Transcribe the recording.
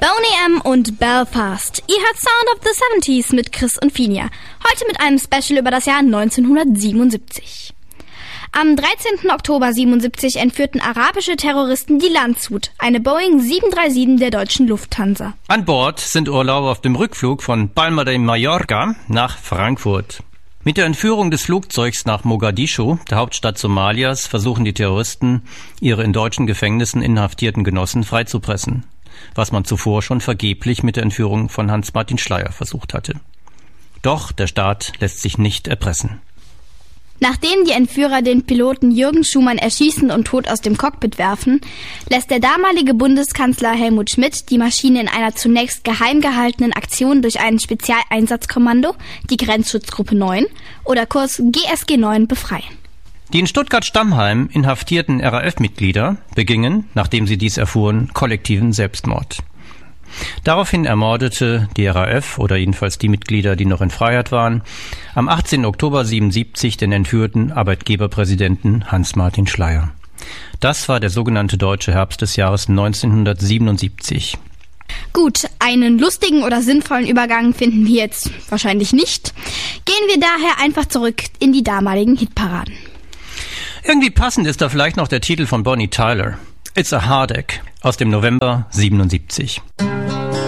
Boney M. und Belfast. Ihr hört Sound of the 70s mit Chris und Finja. Heute mit einem Special über das Jahr 1977. Am 13. Oktober 1977 entführten arabische Terroristen die Landshut, eine Boeing 737 der deutschen Lufthansa. An Bord sind Urlauber auf dem Rückflug von Palma de Mallorca nach Frankfurt. Mit der Entführung des Flugzeugs nach Mogadischu, der Hauptstadt Somalias, versuchen die Terroristen, ihre in deutschen Gefängnissen inhaftierten Genossen freizupressen, was man zuvor schon vergeblich mit der Entführung von Hans-Martin Schleyer versucht hatte. Doch der Staat lässt sich nicht erpressen. Nachdem die Entführer den Piloten Jürgen Schumann erschießen und tot aus dem Cockpit werfen, lässt der damalige Bundeskanzler Helmut Schmidt die Maschine in einer zunächst geheim gehaltenen Aktion durch ein Spezialeinsatzkommando, die Grenzschutzgruppe 9 oder kurz GSG 9, befreien. Die in Stuttgart-Stammheim inhaftierten RAF-Mitglieder begingen, nachdem sie dies erfuhren, kollektiven Selbstmord. Daraufhin ermordete die RAF, oder jedenfalls die Mitglieder, die noch in Freiheit waren, am 18. Oktober 1977 den entführten Arbeitgeberpräsidenten Hans-Martin Schleyer. Das war der sogenannte deutsche Herbst des Jahres 1977. Gut, einen lustigen oder sinnvollen Übergang finden wir jetzt wahrscheinlich nicht. Gehen wir daher einfach zurück in die damaligen Hitparaden. Irgendwie passend ist da vielleicht noch der Titel von Bonnie Tyler, It's a Heartache, aus dem November 1977.